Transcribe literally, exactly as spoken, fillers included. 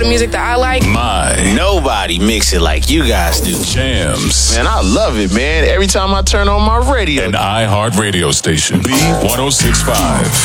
the music that I like. My. Nobody mix it like you guys do. Jams. Man, I love it, man. Every time I turn on my radio. An iHeart radio station. B one oh six point five.